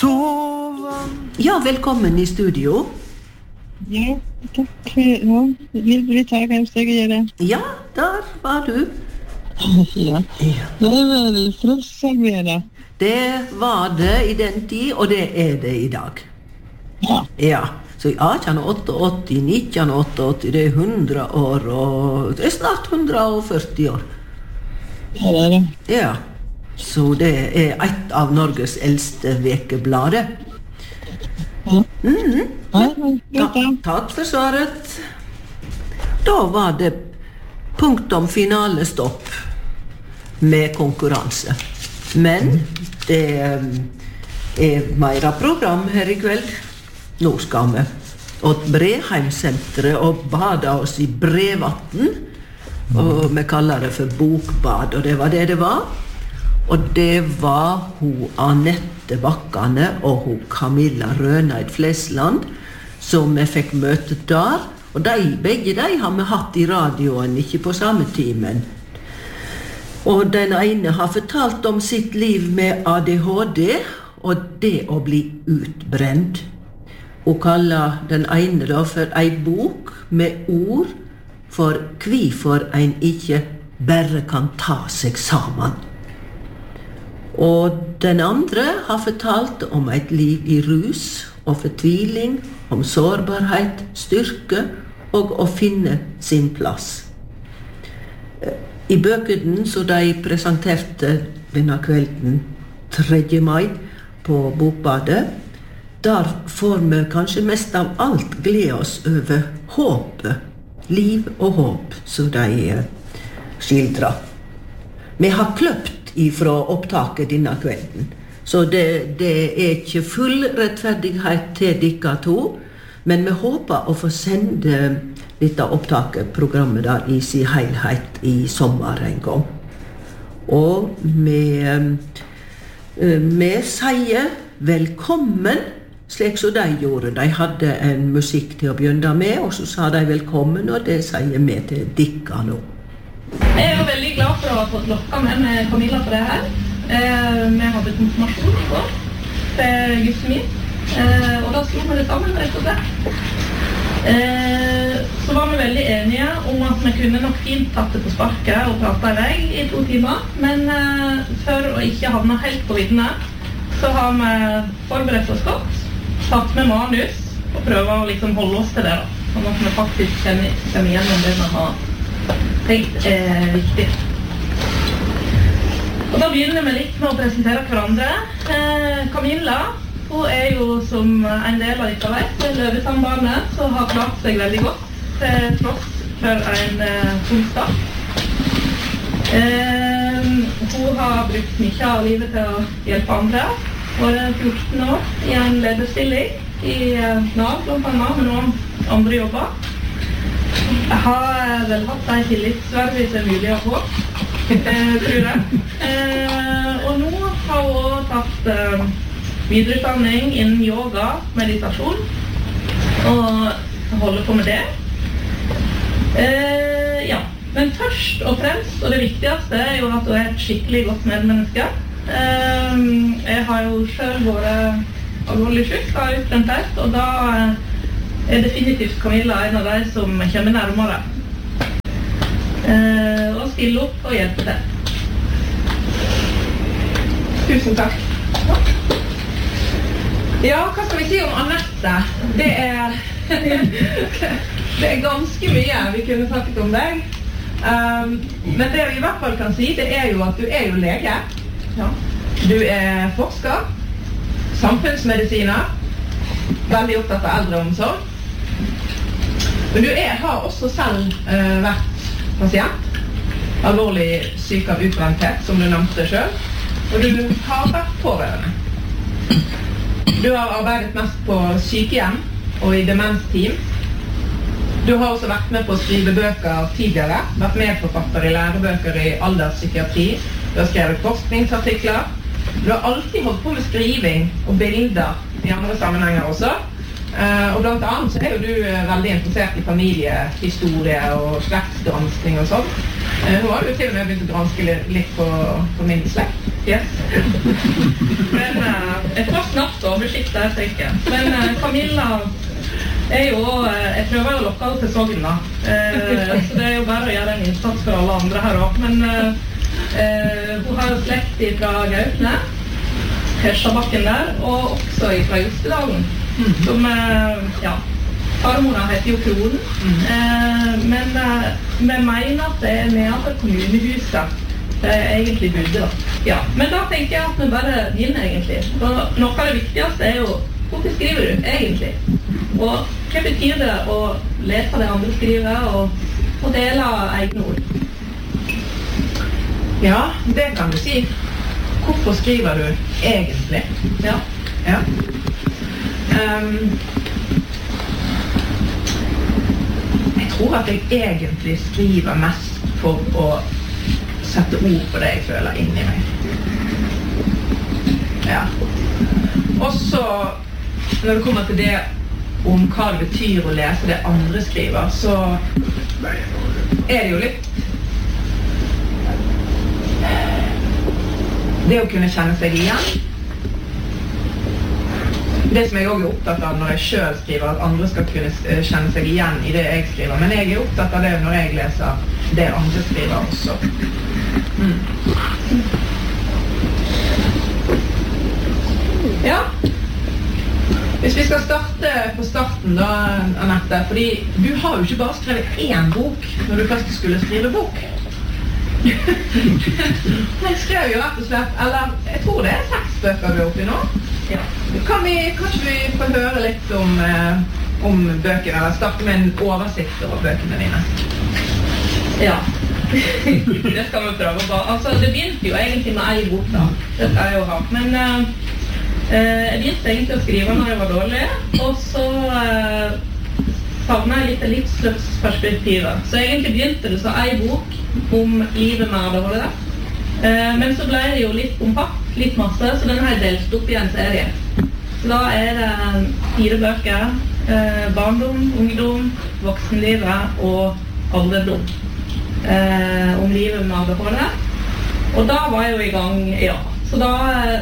Ja, velkommen I studio. Ja, takk. Ja, vil du ta hemst jeg gjør det? Ja, der var du. Ja, det vel frelsesarbeid. Det var det I den tid, og det det I dag. Ja. Ja, så I 1888, 1988, det 100 år, og det snart 140 år. Ja, det. Ja, så det et av Norges eldste vekeblader. Ja. Takk for svaret. Da var det punktum finale stopp med konkurranse. Men det mer program her I kveld. Nå skal vi åt Breheimsenteret og bada oss I brevatten. Og vi kaller det for bokbad, og det var det var. Og det var hun Anette Bakkane og hun Camilla Røneid Flesland som vi fikk møte der. Og begge de har vi hatt I radioen, ikke på samme timen. Og den ene har fortalt om sitt liv med ADHD og det å bli utbrent. Hun kaller den ene da for en bok med ord for hvorfor en ikke bare kan ta seg sammen. Og den andre har fortalt om et liv I rus og fortviling, om sårbarhet, styrke og å finne sin plass. I bøkene så de presenterte denne kvelden 3. mai på Bokbadet, der får vi kanskje mest av alt glede oss over håpet, liv og håp, så de skildrer. Vi har kløpt ifra opptaket denne kvelden, så det ikke full rettferdighet til dere to, men vi håper å få sende dette opptaket, programmet der I sin helhet I sommer en gang. Og vi sier velkommen, slik som de gjorde. De hadde en musikk til å begynne med, og så sa de velkommen, og det sier vi til dere nå. Jeg jo veldig glad for å ha fått lokket med Camilla på det her. Vi hadde konfirmasjon I går til gutten min, og da slo vi det sammen, rett og slett. Så var vi veldig enige om at vi kunne nok fint tatt det på sparket og pratet I vei I 2 timer, men for å ikke havne helt på viddene, så har vi forberedt oss godt, tatt med manus og prøver å liksom holde oss til det, sånn at vi faktisk kjenner igjennom det vi har tenkt viktig. Og da begynner vi litt med å presentere hverandre. Camilla, hun jo som en del av dere vet, Løvetannbarnet, som har klart seg veldig godt til tross for en onsdag. Hun har brukt mye av livet til å hjelpe andre. Hun 14 år I en lederstilling I NAV, blant annet, med noen andre jobber. Jeg har vel hatt en tillitsverv hvis det mulig å få, tror jeg. Og nå har hun tatt videreutdanning innen yoga, meditasjon, og holder på med det. Ja, men først og fremst, og det viktigste jo at hun et skikkelig godt medmenneske. Jeg har jo selv vært alvorlig syk, har utbrent helt, og da definitivt Camilla en av de som kommer nærmere. Og stille opp og hjelpe til. Tusen takk. Ja, hva skal vi si om Anette? Det ganske mye vi kunne snakket om deg. Men det vi I hvert fall kan si, det jo at du jo lege. Ja. Du forsker, samfunnsmedisiner, veldig opptatt av eldreomsorg. Men du har også selv vært pasient, alvorlig syk av utbrenthet, som du nevnte selv, og du har vært pårørende. Du har arbeidet mest på sykehjem og I demensteam. Du har også vært med på å skrive bøker tidligere, vært medforfatter I lærebøker I alderspsykiatri, du har skrevet forskningsartikler. Du har alltid holdt på med skriving og bilder I andre sammenhenger også. Og blant annet så jo du veldig interessert I familiehistorie og slektsgranskning og sånt. Nå har du til og med begynt å granske litt på min slekt. Yes. Men jeg får snart oversikt der, tenker jeg. Men Camilla jo, jeg prøver å lokke til Sogn da. Så det jo bare å gjøre en innsats for alle andre her også. Men hun har jo slekt fra Gautne, Hørsjabakken der, og også fra Jostedalen. Som, ja, farmora heter jo Kronen, men vi mener at det nedenfor kommunehuset egentlig bodde da. Ja, men da tenker jeg at vi bare begynner egentlig. For noe av det viktigste jo, hvorfor skriver du egentlig? Og hva betyr det å lese det andre skriver og dele egne ord? Ja, det kan du si. Hvorfor skriver du egentlig? Ja. Ja. Jeg tror at jeg egentlig skriver mest for å sette ord på det jeg føler inni meg. Ja. Og så, når det kommer til det om hva det betyr å lese det andre skriver, så det jo litt det å kunne kjenne seg igjen. Det som jeg også opptatt av når jeg selv skriver, at andre skal kunne kjenne seg igjen i det jeg skriver. Men jeg opptatt av det når jeg leser det andre skriver også. Ja. Hvis vi skal starte på starten da, Annette, fordi du har jo ikke bare skrevet én bok når du først skulle skrive bok. Jeg skrev jo rett og slett, eller jeg tror det 6 bøker du oppi nå. Ja. Kan ikke vi få høre litt om bøkene, eller starte med en oversikt over bøkene dine? Ja, det skal vi prøve på. Altså, det begynte jo egentlig med en bok da, det skal jeg jo ha, men jeg begynte egentlig å skrive når jeg var dårlig, og så savnet jeg litt livsløpsperspektivet. Så egentlig begynte det så en bok om livet med ADHD. Men så ble det jo litt kompakt, litt masse, så den har jeg delt opp i en serie. Så da det 4 bøker, barndom, ungdom, voksenlivet og alderdom. Om livet med ADHD. Og da var jeg jo i gang, ja. Så da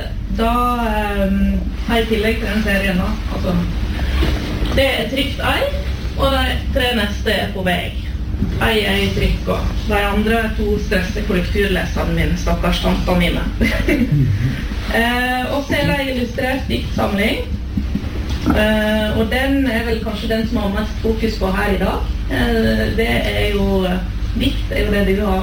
har jeg tillegg til den serien da, altså, det trykt ei, og de 3 neste på vei. Ei i trykk, og de andre 2 største korrekturleserne mine, stakkars tantene mine. Og så det illustrert diktsamling, og den vel kanskje den som har mest fokus på her i dag. Det jo dikt, jo det du har.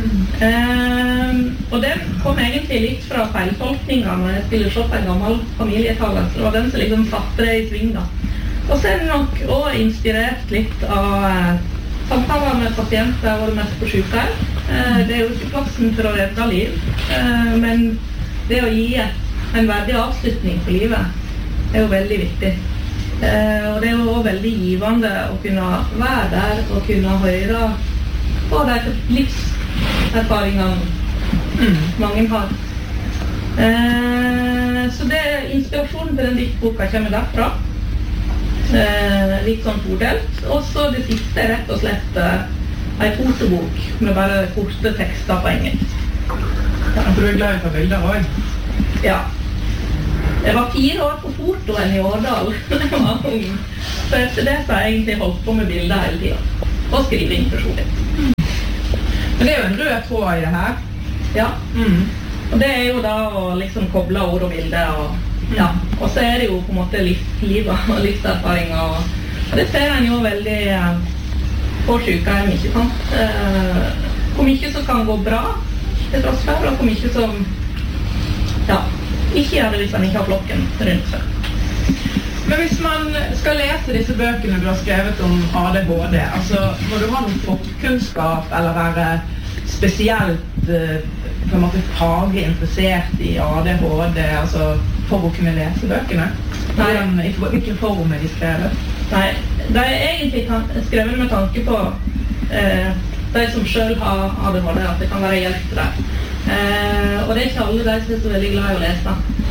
Og den kom egentlig litt fra feiltolkninger når jeg skulle se på en gammel familietale, så det var den som liksom satte det i sving da. Og så det nok også inspirert litt av samtaler med pasienter og det mest på sykehjem. Det jo ikke plassen for å redde liv, men det å gi en verdig avslutning på livet jo veldig viktig. Og det jo også veldig givende å kunne være der og kunne høre på de livserfaringene mange har. Så det inspirasjonen til den diktboka kommer derfra. Litt sånn todelt. Og så det siste rett og slett en fotobok med bare korte tekster på engelsk. Ja, for du glad i å ta bilder også? Ja. Jeg var 4 år på fotoen i Årdal da jeg var ung. Så etter det så har jeg egentlig holdt på med bilder hele tiden. Og skriving personlig. Men det jo en rød tråd i det her. Ja. Og det jo da å liksom koble ord og bilder og ja, og så det jo på en måte livet og livserfaringer, og det ser en jo veldig på sykehjem ikke sant. Hvor mye som kan gå bra til tross for, og hvor mye som ja, ikke gjør det hvis man ikke har flokken rundt seg. Men hvis man skal lese disse bøkene du har skrevet om ADHD, altså må du ha noen forkunnskap eller være spesielt på en måte faglig interessert i ADHD, altså for å kunne lese bøkene? Nei. Hvilken form de skrevet? Nei, de egentlig skrevet med tanke på de som selv har ADHD, at det kan være hjelp til dem. Og det ikke alle de som så veldig glad i å lese.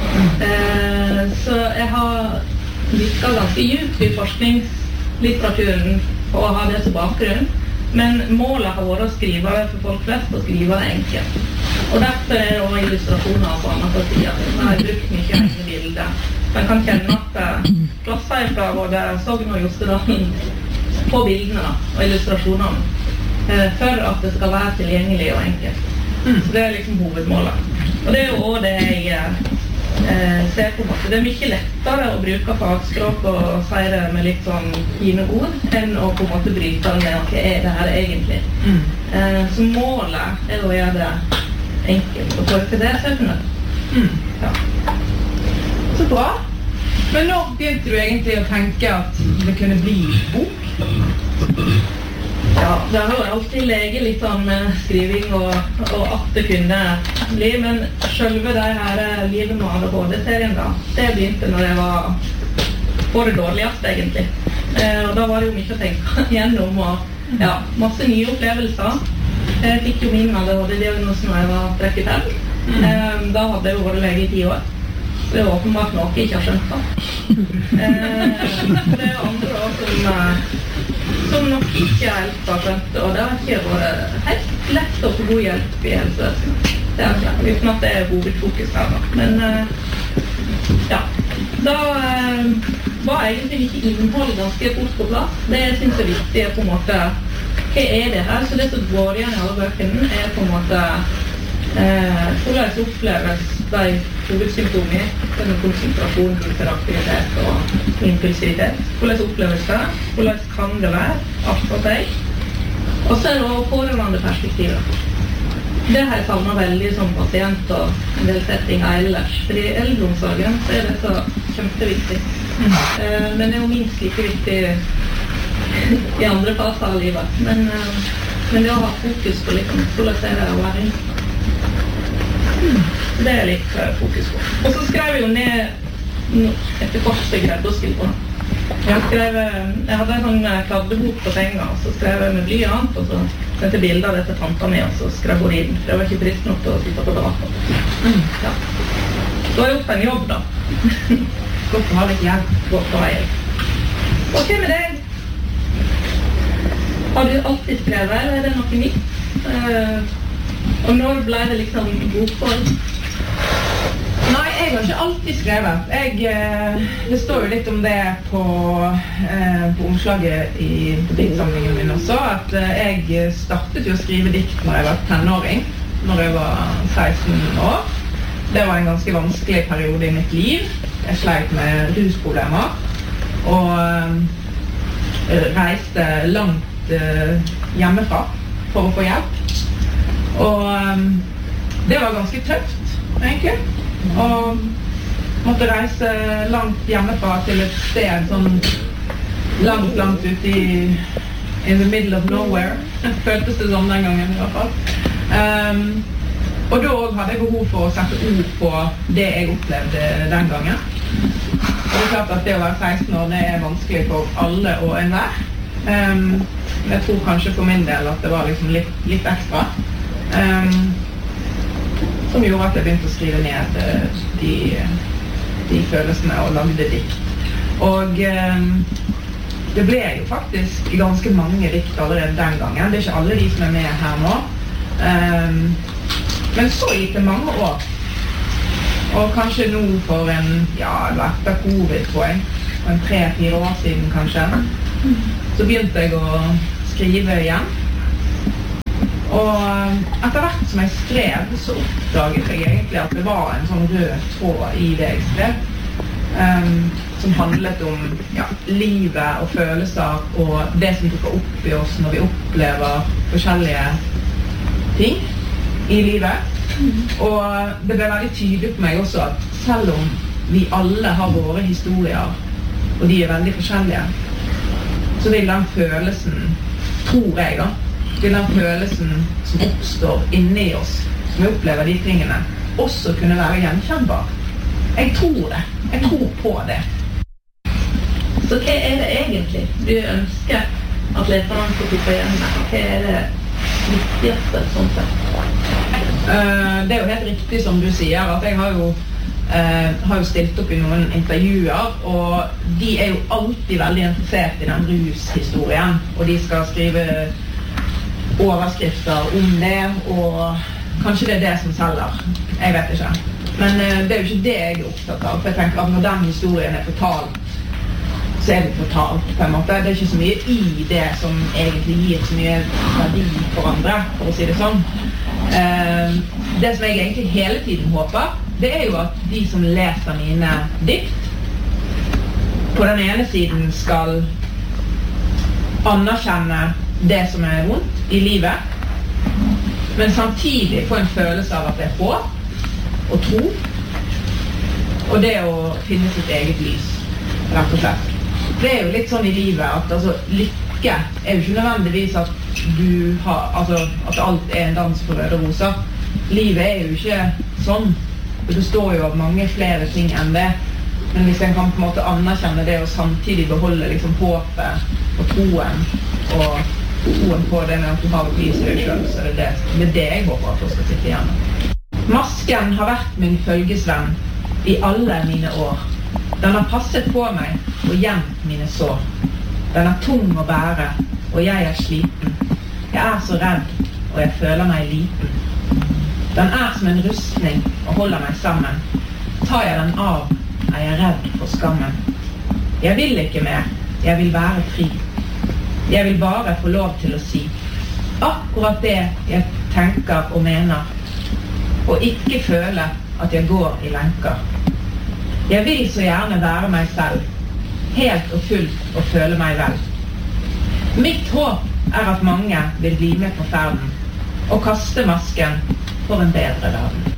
Så jeg har virket ganske djupt i forskningslitteraturen og har det som bakgrunn. Men målet har vært å skrive det for folk flest og skrive det enkelt. Og derfor det også illustrasjoner på andre sider. Jeg har brukt mye egne bilder. Man kan kjenne at plasser fra både Sogn og Jostedalen på bildene og illustrasjonene for at det skal være tilgjengelig og enkelt. Så det liksom hovedmålet. Og det jo også det jeg ser på en måte. Det mye lettere å bruke fagspråk og si det med litt sånn fine ord enn å på en måte bryte det med hva det her egentlig. Så målet å gjøre det enkelt og tolke det selvfølgelig. Ja. Så bra. Men når begynte du egentlig å tenke at det kunne bli bok? Ja, det har jo alltid leget litt sånn med skriving og at det kunne bli, men selve det her Livet med ADHD-serien da, det begynte når jeg var på det dårligste egentlig. Og da var det jo mye å tenke gjennom og ja, masse nye opplevelser. Jeg fikk jo min ADHD-diagnosen når jeg var 35. Da hadde jeg jo vært lege i 10 år. Det er åpenbart noe jeg ikke har skjønt da. Det er andre år som nok ikke helt har skjønt, og det har ikke vært helt lett å få god hjelp i helsevesenet. Det er klart, uten at det er hovedfokus her da. Men ja, da var egentlig ikke innhold ganske fort på plass. Det jeg synes er viktig på en måte, hva er det her? Så det som går igjen i alle bøkene er på en måte hvordan oppleves de hovedsymptomer, denne konsentrasjon, hyperaktivitet og impulsivitet. Hvordan oppleves det? Hvordan kan det være? Alt for seg. Og så er det også pårørende perspektiver. Det har jeg savnet veldig som pasient og en del settinger ellers. Fordi i eldreomsorgen så er det så kjempeviktig. Men det er jo minst like viktig i andre faser av livet. Men det å ha fokus på liksom, hvordan er det å være inn. Det er litt fokus på. Og så skrev jeg jo ned etter kort jeg greide å skrive på. Jeg hadde en sånn kladdebok på senga, og så skrev jeg med blyant, og så sendte bilder av det til tanta mi, og så skrev hun inn. Det var ikke trist nok til å sitte på data. Ja. Så har jeg gjort en jobb da. Godt å ha litt hjelp. Godt å ha hjelp. Og hva med deg? Har du alltid skrevet, eller er det noe nytt? Og når ble det liksom bokform? Nei, jeg har ikke alltid skrevet. Det står jo litt om det på omslaget i diktsamlingen min også, at jeg startet jo å skrive dikt når jeg var tenåring, når jeg var 16 år. Det var en ganske vanskelig periode i mitt liv. Jeg sleit med rusproblemer, og reiste langt hjemmefra for å få hjelp. Og det var ganske tøft, egentlig. Og måtte reise langt hjemmefra til et sted sånn langt ute in the middle of nowhere. Føltes det sånn den gangen i hvert fall. Og da hadde jeg behov for å sette ord på det jeg opplevde den gangen. Og det er klart at det å være 16 år, det er vanskelig for alle og enhver. Jeg tror kanskje for min del at det var liksom litt ekstra. Som gjorde at jeg begynte å skrive ned de følelsene og lagde dikt. Og det ble jo faktisk ganske mange dikt allerede den gangen. Det er ikke alle de som er med her nå. Men så gikk det mange år. Og kanskje nå for etter covid, tror jeg, for 3-4 år siden kanskje, så begynte jeg å skrive igjen. Og etter hvert som jeg skrev, så oppdaget jeg egentlig at det var en sånn rød tråd i det jeg skrev, som handlet om livet og følelser og det som dukker opp i oss når vi opplever forskjellige ting i livet. Og det ble veldig tydelig på meg også at selv om vi alle har våre historier, og de er veldig forskjellige, så vil den følelsen, tror jeg da, vil den følelsen som oppstår inni oss, som vi opplever de tingene, også kunne være gjenkjennbar. Jeg tror det. Jeg tror på det. Så hva er det egentlig du ønsker at leserne skal få igjen med? Hva er det viktigste sånn sett? Det er jo helt riktig som du sier, at jeg har jo stilt opp i noen intervjuer, og de er jo alltid veldig interessert i den rushistorien, og de skal skrive overskrifter om det, og kanskje det det som selger. Jeg vet ikke. Men det jo ikke det jeg opptatt av, for jeg tenker at når den historien fortalt, så det fortalt på en måte. Det ikke så mye i det som egentlig gir så mye verdi for andre, for å si det sånn. Det som jeg egentlig hele tiden håper, det jo at de som leser mine dikt, på den ene siden skal anerkjenne det som vondt i livet, men samtidig få en følelse av at det håp og tro, og det å finne sitt eget lys, rett og slett. Det jo litt sånn i livet at altså, lykke jo ikke nødvendigvis at du har, altså, at alt en dans på røde roser. Livet jo ikke sånn. Det består jo av mange flere ting enn det. Men hvis en kan på en måte anerkjenne det og samtidig beholde liksom håpet og troen på det med at du har et lys i deg selv, så det det jeg håper at du skal sitte igjen. Masken har vært min følgesvenn i alle mine år. Den har passet på meg og gjemt mine sår. Den tung å bære, og jeg sliten. Jeg så redd, og jeg føler meg liten. Den som en rustning og holder meg sammen. Tar jeg den av, jeg redd for skammen. Jeg vil ikke mer, jeg vil være fri. Jeg vil bare få lov til å si akkurat det jeg tenker og mener, og ikke føle at jeg går i lenker. Jeg vil så gjerne være meg selv, helt og fullt og føle meg vel. Mitt håp at mange vil bli med på ferden, og kaste masken for en bedre verden.